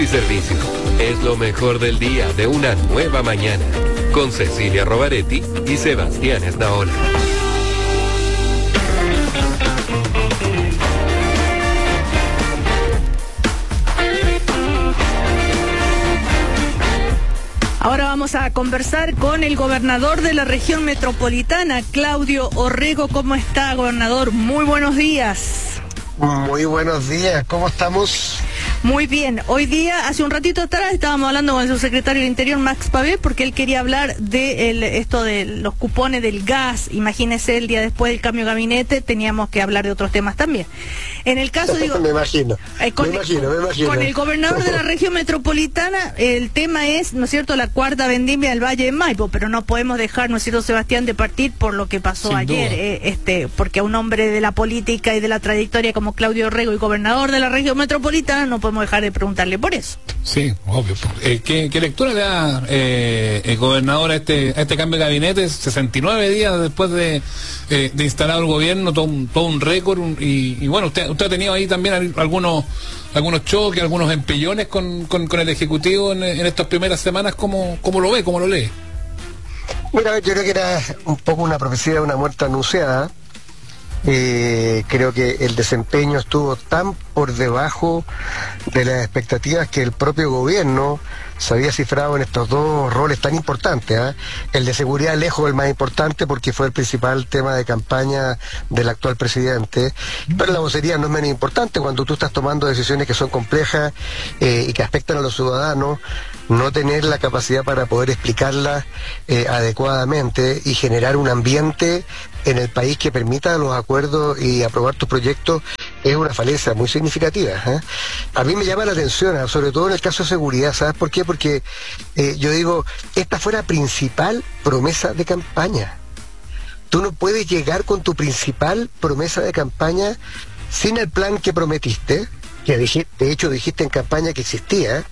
Y servicio es lo mejor del día de una nueva mañana con Cecilia Rovaretti y Sebastián Esnaola. Ahora vamos a conversar con el gobernador de la región metropolitana, Claudio Orrego. ¿Cómo está, gobernador? Muy buenos días. Muy buenos días, ¿cómo estamos? Muy bien. Hoy día, hace un ratito atrás, estábamos hablando con el subsecretario del Interior, Max Pavé, porque él quería hablar de esto de los cupones del gas. Imagínese, el día después del cambio de gabinete, teníamos que hablar de otros temas también. En el caso, digo... me imagino. Con el gobernador de la región metropolitana, el tema es, ¿no es cierto?, la cuarta vendimia del Valle de Maipo, pero no podemos dejar, ¿no es cierto, Sebastián, de partir por lo que pasó sin ayer, porque a un hombre de la política y de la trayectoria como Claudio Orrego y gobernador de la región metropolitana no podemos dejar de preguntarle por eso. Sí, obvio. ¿Qué lectura le da el gobernador a este cambio de gabinete? 69 días después de instalar el gobierno, todo un récord, y bueno, usted ha tenido ahí también algunos choques, algunos empellones con el Ejecutivo en estas primeras semanas. ¿Cómo lo ve, cómo lo lee? Mira, yo creo que era un poco una profecía de una muerte anunciada. Creo que el desempeño estuvo tan por debajo de las expectativas que el propio gobierno se había cifrado en estos dos roles tan importantes, ¿eh? El de seguridad lejos el más importante porque fue el principal tema de campaña del actual presidente, pero la vocería no es menos importante cuando tú estás tomando decisiones que son complejas y que afectan a los ciudadanos. No tener la capacidad para poder explicarlas adecuadamente y generar un ambiente en el país que permita los acuerdos y aprobar tus proyectos es una falencia muy significativa, ¿eh? A mí me llama la atención, sobre todo en el caso de seguridad. ¿Sabes por qué? Porque yo digo, esta fue la principal promesa de campaña. Tú no puedes llegar con tu principal promesa de campaña sin el plan que prometiste, que de hecho dijiste en campaña que existía,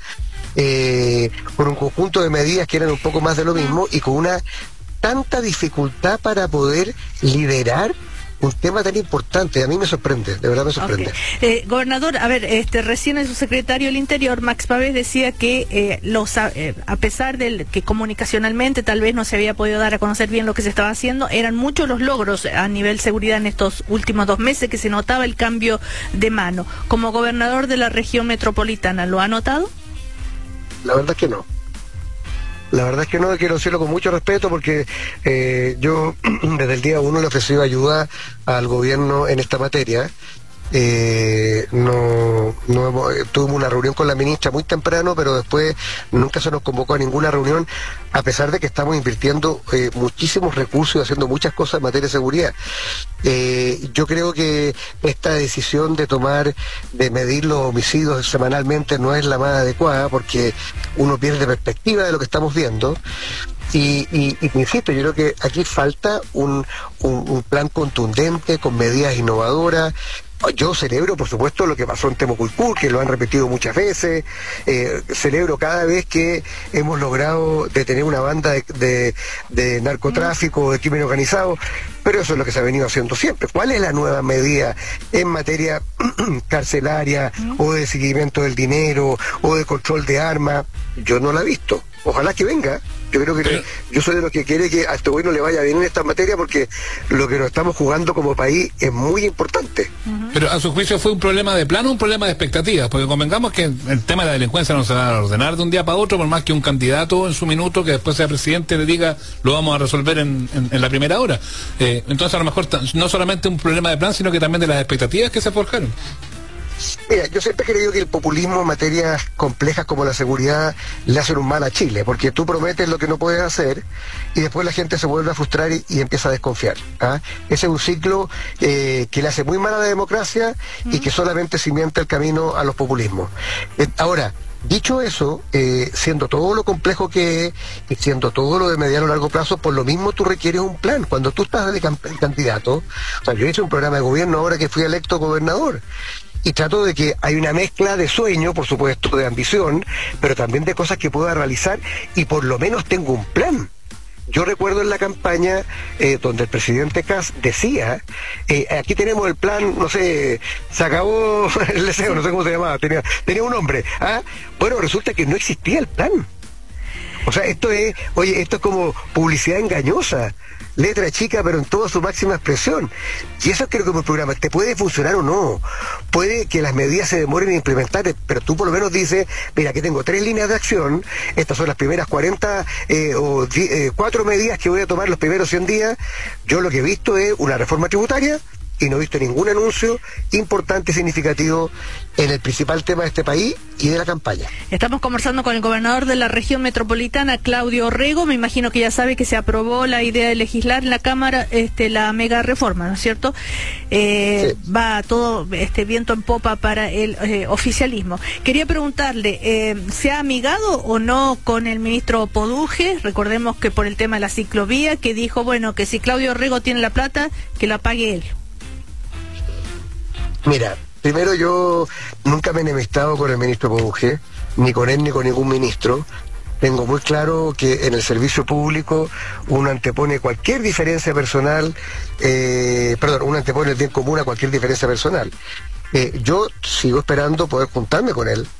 con un conjunto de medidas que eran un poco más de lo mismo y con una tanta dificultad para poder liderar un tema tan importante. A mí me sorprende, de verdad me sorprende. Okay. Gobernador, a ver, recién el subsecretario del Interior, Max Pavés, decía que a pesar de que comunicacionalmente tal vez no se había podido dar a conocer bien lo que se estaba haciendo, eran muchos los logros a nivel seguridad en estos últimos 2 meses que se notaba el cambio de mano. Como gobernador de la región metropolitana, ¿lo ha notado? La verdad es que no. La verdad es que no, quiero decirlo con mucho respeto porque yo desde el día 1 le he ofrecido ayuda al gobierno en esta materia. Tuvimos una reunión con la ministra muy temprano, pero después nunca se nos convocó a ninguna reunión, a pesar de que estamos invirtiendo muchísimos recursos y haciendo muchas cosas en materia de seguridad. Yo creo que esta decisión de medir los homicidios semanalmente no es la más adecuada porque uno pierde perspectiva de lo que estamos viendo. Y insisto, yo creo que aquí falta un plan contundente, con medidas innovadoras. Yo celebro, por supuesto, lo que pasó en Temuculpú, que lo han repetido muchas veces. Celebro cada vez que hemos logrado detener una banda de narcotráfico, de crimen organizado, pero eso es lo que se ha venido haciendo siempre. ¿Cuál es la nueva medida en materia carcelaria o de seguimiento del dinero o de control de armas? Yo no la he visto. Ojalá que venga. Yo creo que yo soy de los que quiere que a este gobierno le vaya bien en esta materia porque lo que nos estamos jugando como país es muy importante. Pero a su juicio fue un problema de plano o un problema de expectativas, porque convengamos que el tema de la delincuencia no se va a ordenar de un día para otro, por más que un candidato en su minuto que después sea presidente le diga lo vamos a resolver en la primera hora. Entonces a lo mejor no solamente un problema de plan, sino que también de las expectativas que se forjaron. Mira, yo siempre he creído que el populismo en materias complejas como la seguridad le hacen un mal a Chile, porque tú prometes lo que no puedes hacer y después la gente se vuelve a frustrar y empieza a desconfiar, ¿ah? Ese es un ciclo que le hace muy mal a la democracia y que solamente cimienta el camino a los populismos. Ahora, dicho eso, siendo todo lo complejo que es y siendo todo lo de mediano o largo plazo, por lo mismo tú requieres un plan. Cuando tú estás de candidato, o sea, yo hice un programa de gobierno ahora que fui electo gobernador, y trato de que hay una mezcla de sueño, por supuesto, de ambición, pero también de cosas que pueda realizar y por lo menos tengo un plan. Yo recuerdo en la campaña donde el presidente Kast decía, aquí tenemos el plan, no sé, se acabó el deseo, no sé cómo se llamaba, tenía un nombre. Bueno, resulta que no existía el plan. O sea, esto es como publicidad engañosa, letra chica pero en toda su máxima expresión. Y eso creo que un programa te puede funcionar o no, puede que las medidas se demoren en implementar, pero tú por lo menos dices, mira, que tengo 3 líneas de acción, estas son las primeras 40 4 medidas que voy a tomar los primeros 100 días. Yo lo que he visto es una reforma tributaria y no he visto ningún anuncio importante y significativo en el principal tema de este país y de la campaña. Estamos conversando con el gobernador de la región metropolitana, Claudio Orrego. Me imagino que ya sabe que se aprobó la idea de legislar en la Cámara la mega reforma, ¿no es cierto? Sí. Va todo viento en popa para el oficialismo. Quería preguntarle, ¿se ha amigado o no con el ministro Poduje? Recordemos que por el tema de la ciclovía, que dijo, bueno, que si Claudio Orrego tiene la plata, que la pague él. Mira, primero yo nunca me he enemistado con el ministro Poduje, ni con él ni con ningún ministro. Tengo muy claro que en el servicio público uno antepone cualquier diferencia personal, uno antepone el bien común a cualquier diferencia personal. Yo sigo esperando poder juntarme con él,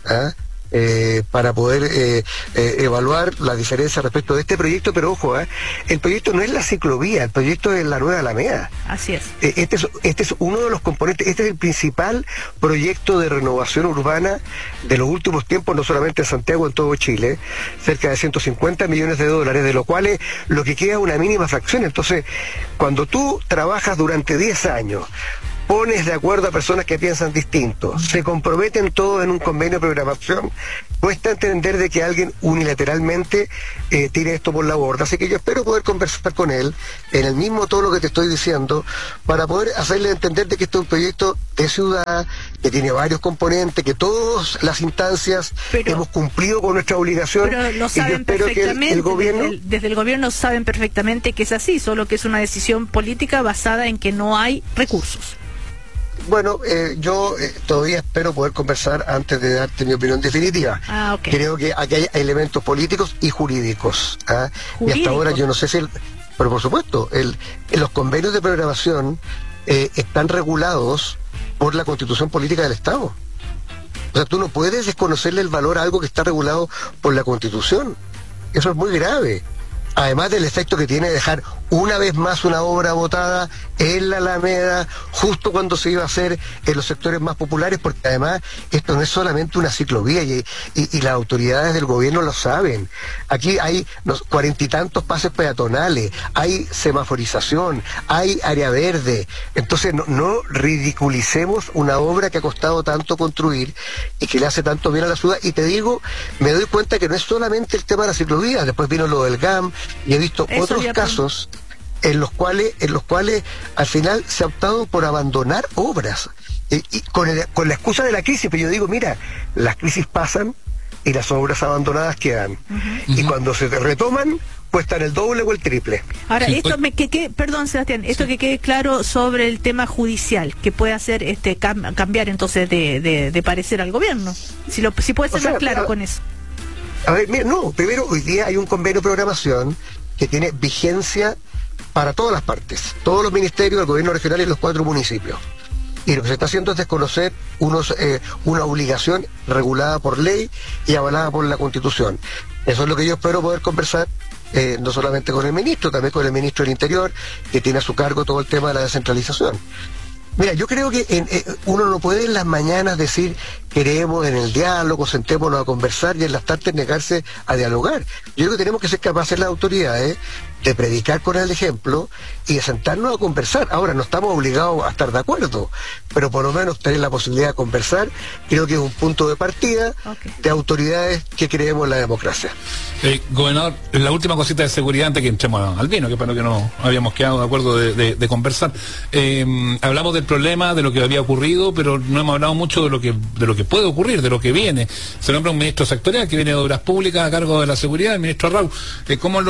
para poder evaluar la diferencia respecto de este proyecto, pero ojo, el proyecto no es la ciclovía, el proyecto es la nueva Alameda. Así es. Este es uno de los componentes, este es el principal proyecto de renovación urbana de los últimos tiempos, no solamente en Santiago, en todo Chile, cerca de 150 millones de dólares, de los cuales lo que queda es una mínima fracción. Entonces, cuando tú trabajas durante 10 años, pones de acuerdo a personas que piensan distinto, se comprometen todos en un convenio de programación, cuesta entender de que alguien unilateralmente tire esto por la borda. Así que yo espero poder conversar con él en el mismo tono que te estoy diciendo, para poder hacerle entender de que este es un proyecto de ciudad, que tiene varios componentes, que todas las instancias hemos cumplido con nuestra obligación. Pero lo saben perfectamente, el gobierno, desde el gobierno saben perfectamente que es así, solo que es una decisión política basada en que no hay recursos. Bueno, yo todavía espero poder conversar antes de darte mi opinión definitiva. Okay. Creo que aquí hay elementos políticos y jurídicos. Y hasta ahora yo no sé si... pero por supuesto, los convenios de programación están regulados por la Constitución Política del Estado. O sea, tú no puedes desconocerle el valor a algo que está regulado por la Constitución. Eso es muy grave. Además del efecto que tiene dejar una vez más una obra botada en la Alameda, justo cuando se iba a hacer en los sectores más populares, porque además esto no es solamente una ciclovía y las autoridades del gobierno lo saben. Aquí hay 40 y tantos pases peatonales, hay semaforización, hay área verde. Entonces no ridiculicemos una obra que ha costado tanto construir y que le hace tanto bien a la ciudad. Y te digo, me doy cuenta que no es solamente el tema de la ciclovía, después vino lo del GAM, y he visto otros casos en los cuales al final se ha optado por abandonar obras y con la excusa de la crisis. Pero yo digo, mira, las crisis pasan y las obras abandonadas quedan. Y cuando se retoman, cuestan el doble o el triple. Ahora, esto perdón, Sebastián, esto que quede claro sobre el tema judicial, que puede hacer cambiar entonces de parecer al gobierno. Si puede ser más claro con eso. A ver, mira, no, primero, hoy día hay un convenio de programación que tiene vigencia para todas las partes, todos los ministerios, el gobierno regional y los 4 municipios. Y lo que se está haciendo es desconocer una obligación regulada por ley y avalada por la Constitución. Eso es lo que yo espero poder conversar, no solamente con el ministro, también con el ministro del Interior, que tiene a su cargo todo el tema de la descentralización. Mira, yo creo que uno no puede en las mañanas decir queremos en el diálogo, sentémonos a conversar, y en las tardes negarse a dialogar. Yo creo que tenemos que ser capaces las autoridades de predicar con el ejemplo y de sentarnos a conversar. Ahora, no estamos obligados a estar de acuerdo, pero por lo menos tener la posibilidad de conversar, creo que es un punto de partida de autoridades que creemos en la democracia. Gobernador, la última cosita de seguridad antes que entremos al vino, que para que no habíamos quedado de acuerdo de conversar. Hablamos del problema, de lo que había ocurrido, pero no hemos hablado mucho de lo que puede ocurrir, de lo que viene. Se nombra un ministro sectorial que viene de Obras Públicas a cargo de la seguridad, el ministro Arrau. ¿Cómo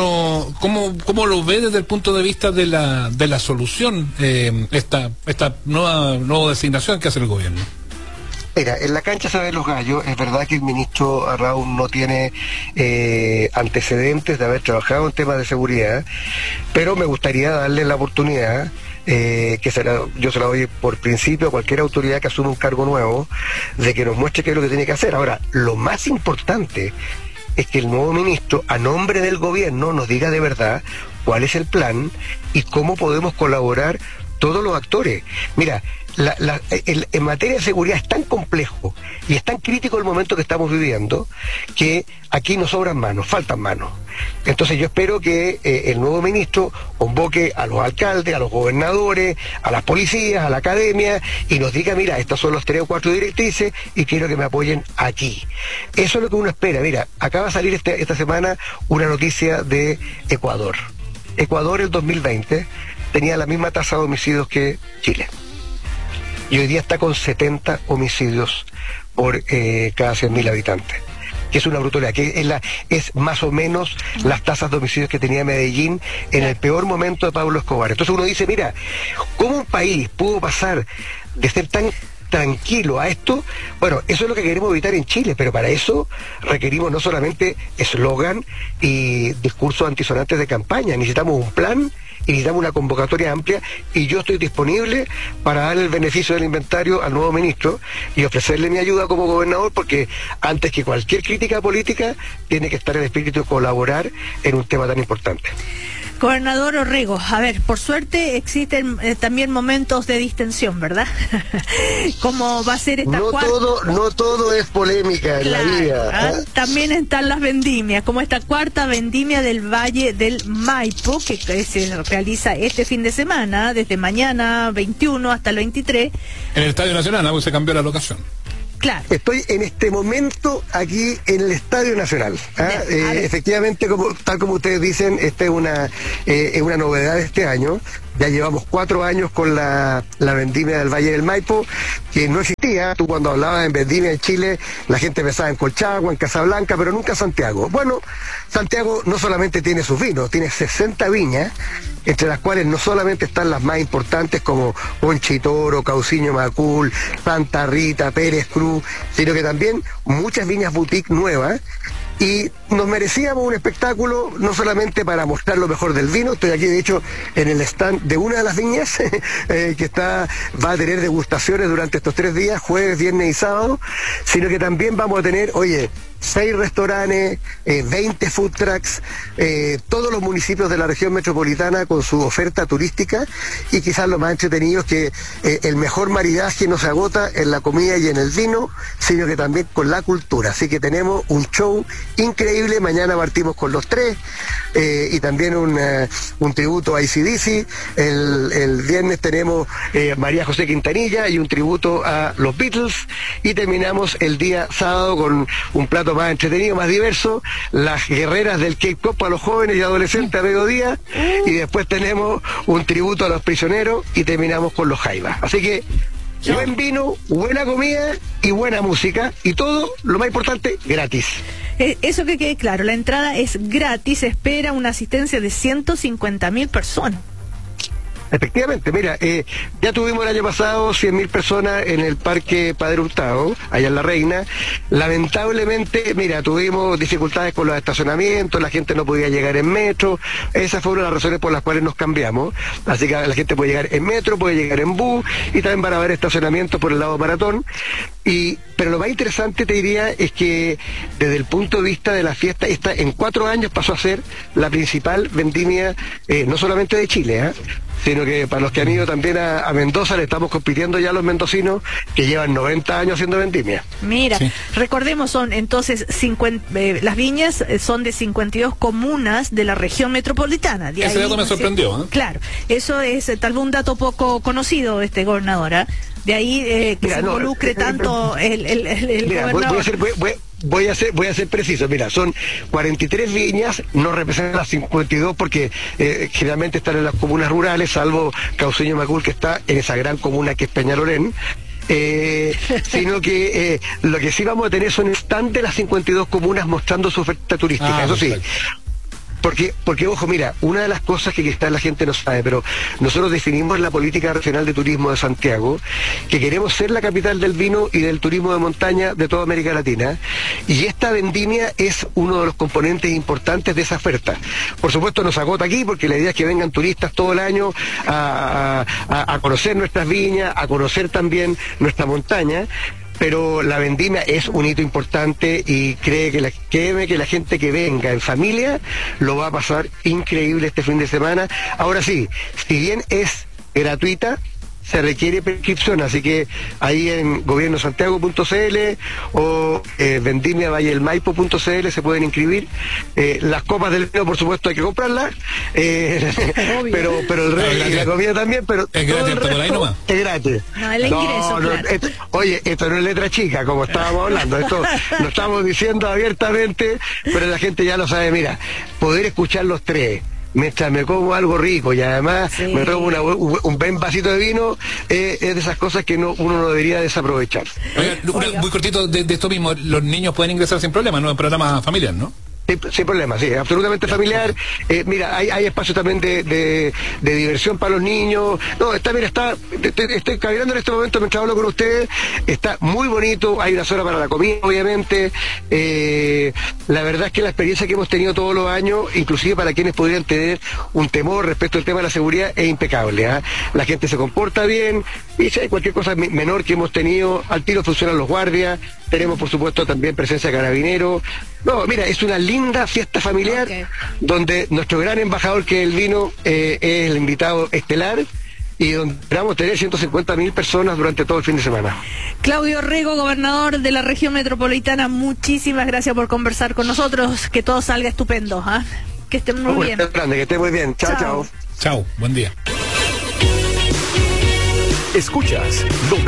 lo ve desde el punto de vista de la solución esta nueva designación que hace el gobierno? Mira, en la cancha se ven los gallos. Es verdad que el ministro Arrau no tiene antecedentes de haber trabajado en temas de seguridad, pero me gustaría darle la oportunidad, yo se la doy por principio a cualquier autoridad que asume un cargo nuevo, de que nos muestre qué es lo que tiene que hacer. Ahora, lo más importante es que el nuevo ministro, a nombre del gobierno, nos diga de verdad cuál es el plan y cómo podemos colaborar todos los actores. Mira, en materia de seguridad es tan complejo y es tan crítico el momento que estamos viviendo que aquí nos sobran manos, faltan manos. Entonces yo espero que el nuevo ministro convoque a los alcaldes, a los gobernadores, a las policías, a la academia y nos diga, mira, estas son las 3 o 4 directrices y quiero que me apoyen aquí. Eso es lo que uno espera. Mira, acaba de salir esta semana una noticia de Ecuador. Ecuador el 2020 tenía la misma tasa de homicidios que Chile. Y hoy día está con 70 homicidios por cada 100.000 habitantes. Que es una brutalidad, que es más o menos las tasas de homicidios que tenía Medellín en el peor momento de Pablo Escobar. Entonces uno dice, mira, ¿cómo un país pudo pasar de ser tan tranquilo a esto? Bueno, eso es lo que queremos evitar en Chile, pero para eso requerimos no solamente eslogan y discursos antisonantes de campaña, necesitamos un plan y necesitamos una convocatoria amplia, y yo estoy disponible para darle el beneficio del inventario al nuevo ministro y ofrecerle mi ayuda como gobernador, porque antes que cualquier crítica política tiene que estar el espíritu de colaborar en un tema tan importante. Gobernador Orrego, a ver, por suerte existen también momentos de distensión, ¿verdad? ¿Cómo va a ser esta no todo es polémica en la vida. También están las vendimias, como esta cuarta vendimia del Valle del Maipo, que se realiza este fin de semana, desde mañana 21 hasta el 23. En el Estadio Nacional, ¿no? Se cambió la locación. Claro. Estoy en este momento aquí en el Estadio Nacional. Efectivamente, tal como ustedes dicen, esta es una novedad de este año. Ya llevamos 4 años con la vendimia del Valle del Maipo, que no existía. Tú cuando hablabas en vendimia en Chile, la gente pensaba en Colchagua, en Casablanca, pero nunca Santiago. Bueno, Santiago no solamente tiene sus vinos, tiene 60 viñas, entre las cuales no solamente están las más importantes como Conchitoro, Cauciño Macul, Santa Rita, Pérez Cruz, sino que también muchas viñas boutique nuevas. Y nos merecíamos un espectáculo no solamente para mostrar lo mejor del vino. Estoy aquí de hecho en el stand de una de las viñas que va a tener degustaciones durante estos 3 días, jueves, viernes y sábado, sino que también vamos a tener, 6 restaurantes, 20 food trucks, todos los municipios de la región metropolitana con su oferta turística, y quizás lo más entretenido es que el mejor maridaje no se agota en la comida y en el vino, sino que también con la cultura. Así que tenemos un show increíble. Mañana partimos con los 3 y también un tributo a AC/DC. El viernes tenemos María José Quintanilla y un tributo a los Beatles, y terminamos el día sábado con un plato más entretenido, más diverso, las guerreras del K-pop para los jóvenes y adolescentes a mediodía, y después tenemos un tributo a los prisioneros y terminamos con los Jaivas. Así que buen vino, buena comida y buena música, y todo, lo más importante, gratis. Eso que quede claro, la entrada es gratis, espera una asistencia de 150.000 personas. Efectivamente, mira, ya tuvimos el año pasado 100.000 personas en el Parque Padre Hurtado, allá en La Reina. Lamentablemente, mira, tuvimos dificultades con los estacionamientos, la gente no podía llegar en metro. Esas fueron las razones por las cuales nos cambiamos. Así que la gente puede llegar en metro, puede llegar en bus, y también van a haber estacionamientos por el lado maratón. Pero lo más interesante, te diría, es que desde el punto de vista de la fiesta, esta en 4 años pasó a ser la principal vendimia, no solamente de Chile, sino que para los que han ido también a Mendoza, le estamos compitiendo ya a los mendocinos que llevan 90 años haciendo vendimia. Mira, sí. Recordemos, son entonces las viñas son de 52 comunas de la región metropolitana. Ese dato me sorprendió. Claro, eso es tal vez un dato poco conocido, gobernadora. De ahí que se involucre tanto el gobernador. Voy a ser preciso. Mira, son 43 viñas, no representan las 52 porque generalmente están en las comunas rurales, salvo Cauceño Macul, que está en esa gran comuna que es Peñalolén. Sino que lo que sí vamos a tener son stand de las 52 comunas mostrando su oferta turística. Eso sí, Porque ojo, mira, una de las cosas que quizás la gente no sabe, pero nosotros definimos la política regional de turismo de Santiago, que queremos ser la capital del vino y del turismo de montaña de toda América Latina, y esta vendimia es uno de los componentes importantes de esa oferta. Por supuesto nos agota aquí, porque la idea es que vengan turistas todo el año a conocer nuestras viñas, a conocer también nuestra montaña, pero la vendimia es un hito importante y créeme que la gente que venga en familia lo va a pasar increíble este fin de semana. Ahora sí, si bien es gratuita, se requiere prescripción, así que ahí en gobiernosantiago.cl o vendimiavalleelmaipo.cl se pueden inscribir. Las copas del vino, por supuesto, hay que comprarlas, pero el resto y la comida también, pero es gratis, por ahí nomás. Es gratis. No, el ingreso, claro. Esto no es letra chica, como estábamos hablando, esto lo estamos diciendo abiertamente, pero la gente ya lo sabe. Mira, poder escuchar los tres mientras me como algo rico y además me tomo un buen vasito de vino, es de esas cosas que uno no debería desaprovechar. Oiga. Muy cortito de esto mismo, los niños pueden ingresar sin problema, no es programa familiar, ¿no? Sin problema, sí, absolutamente familiar. Mira, hay espacio también de diversión para los niños. No, estoy caminando en este momento mientras hablo con ustedes. Está muy bonito, hay una zona para la comida, obviamente. La verdad es que la experiencia que hemos tenido todos los años, inclusive para quienes podrían tener un temor respecto al tema de la seguridad, es impecable. La gente se comporta bien, y si hay cualquier cosa menor que hemos tenido, al tiro funcionan los guardias. Tenemos, por supuesto, también presencia de carabineros. No, mira, es una linda fiesta familiar, donde nuestro gran embajador, que es el vino, es el invitado estelar, y donde esperamos tener 150.000 personas durante todo el fin de semana. Claudio Rego, gobernador de la región metropolitana, muchísimas gracias por conversar con nosotros, que todo salga estupendo, que estén muy bien. Grande, que esté muy bien. Chao. Chao, buen día. Escuchas lo